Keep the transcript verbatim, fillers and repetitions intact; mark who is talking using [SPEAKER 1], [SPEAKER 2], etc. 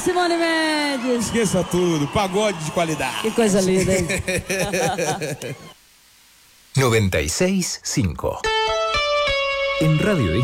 [SPEAKER 1] Simone Mendes.
[SPEAKER 2] Esqueça tudo, pagode de qualidade.
[SPEAKER 1] Que coisa linda, hein?
[SPEAKER 3] noventa y seis punto cinco. En Radio